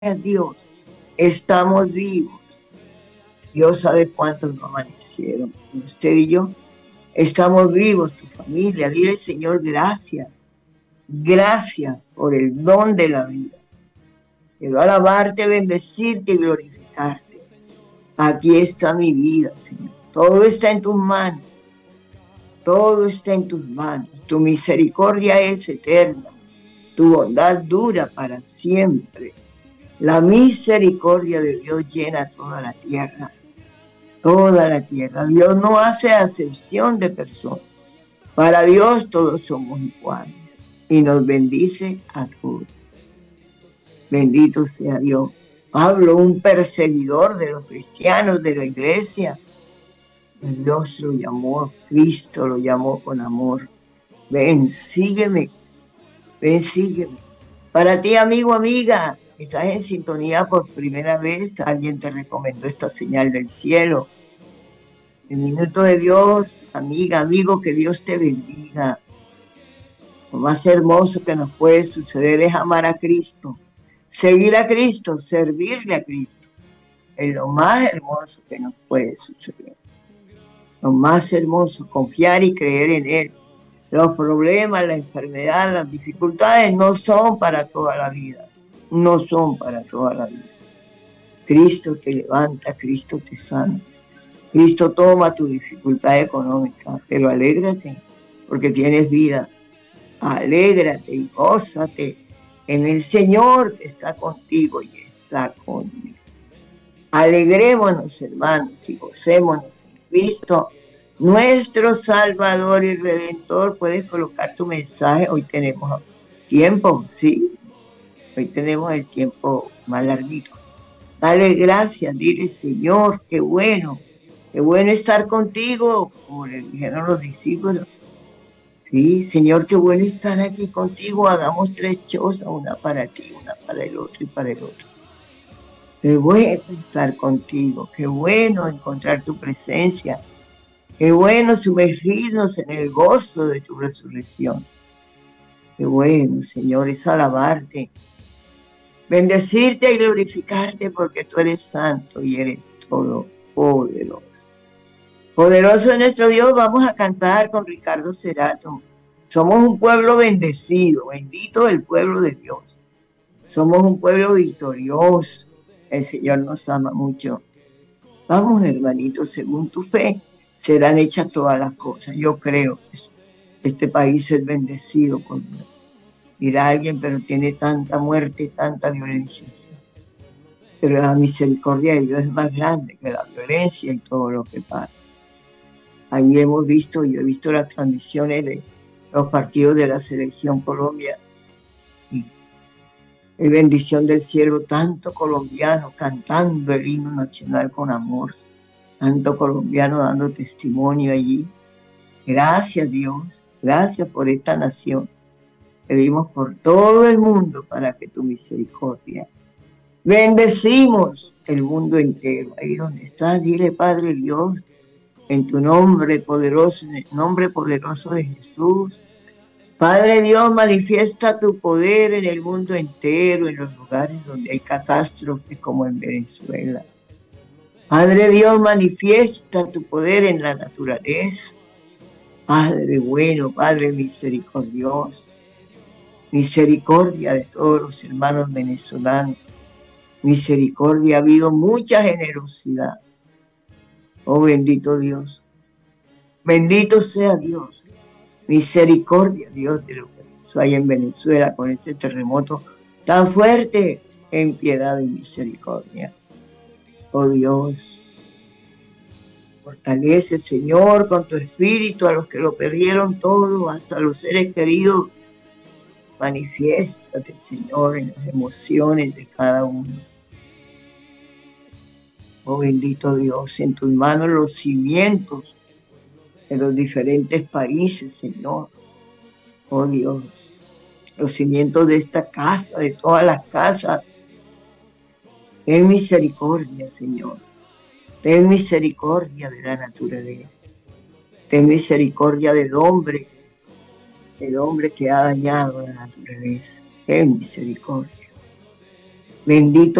a Dios, estamos vivos. Dios sabe cuántos no amanecieron. Usted y yo estamos vivos, tu familia. Dile, Señor, gracias. Gracias por el don de la vida. Quiero alabarte, bendecirte y glorificarte. Aquí está mi vida, Señor. Todo está en tus manos. Todo está en tus manos. Tu misericordia es eterna. Tu bondad dura para siempre. La misericordia de Dios llena toda la tierra. Toda la tierra. Dios no hace acepción de personas. Para Dios todos somos iguales. Y nos bendice a todos. Bendito sea Dios. Pablo, un perseguidor de los cristianos de la iglesia, Dios lo llamó, Cristo lo llamó con amor. Ven, sígueme, ven, sígueme. Para ti, amigo, amiga, estás en sintonía por primera vez, alguien te recomendó esta señal del cielo. El minuto de Dios, amiga, amigo, que Dios te bendiga. Lo más hermoso que nos puede suceder es amar a Cristo, seguir a Cristo, servirle a Cristo. Es lo más hermoso que nos puede suceder. Lo más hermoso, confiar y creer en Él. Los problemas, la enfermedad, las dificultades no son para toda la vida. No son para toda la vida. Cristo te levanta, Cristo te sana. Cristo toma tu dificultad económica, pero alégrate porque tienes vida. Alégrate y gózate en el Señor que está contigo y está conmigo. Alegrémonos, hermanos, y gocémonos en Cristo, nuestro Salvador y Redentor. Puedes colocar tu mensaje. Hoy tenemos tiempo, sí. Hoy tenemos el tiempo más larguito. Dale gracias, dile, Señor, qué bueno estar contigo, como le dijeron los discípulos. Sí, Señor, qué bueno estar aquí contigo. Hagamos 3 chozas, una para ti, una para el otro y para el otro. Qué bueno estar contigo, qué bueno encontrar tu presencia, qué bueno sumergirnos en el gozo de tu resurrección. Qué bueno, Señor, es alabarte, bendecirte y glorificarte porque tú eres santo y eres todopoderoso. Poderoso es nuestro Dios, vamos a cantar con Ricardo Cerato. Somos un pueblo bendecido, bendito el pueblo de Dios. Somos un pueblo victorioso. El Señor nos ama mucho. Vamos, hermanitos, según tu fe serán hechas todas las cosas. Yo creo que este país es bendecido por Dios. Dirá alguien, pero tiene tanta muerte, tanta violencia. Pero la misericordia de Dios es más grande que la violencia y todo lo que pasa. Ahí hemos visto, yo he visto las transmisiones de los partidos de la Selección Colombia. Y bendición del cielo, tanto colombiano cantando el himno nacional con amor, tanto colombiano dando testimonio allí. Gracias, Dios, gracias por esta nación. Pedimos por todo el mundo para que tu misericordia. Bendecimos el mundo entero. Ahí donde estás, dile, Padre Dios, en tu nombre poderoso, en el nombre poderoso de Jesús. Padre Dios, manifiesta tu poder en el mundo entero, en los lugares donde hay catástrofes como en Venezuela. Padre Dios, manifiesta tu poder en la naturaleza. Padre bueno, Padre misericordioso, misericordia de todos los hermanos venezolanos. Misericordia, ha habido mucha generosidad. Oh bendito Dios, bendito sea Dios. Misericordia, Dios, de lo que pasó ahí en Venezuela con ese terremoto tan fuerte, en piedad y misericordia. Oh Dios, fortalece, Señor, con tu espíritu a los que lo perdieron todo, hasta los seres queridos. Manifiéstate, Señor, en las emociones de cada uno. Oh bendito Dios, en tus manos los cimientos de los diferentes países, Señor. Oh Dios, los cimientos de esta casa, de todas las casas. Ten misericordia, Señor. Ten misericordia de la naturaleza. Ten misericordia del hombre que ha dañado la naturaleza. Ten misericordia. Bendito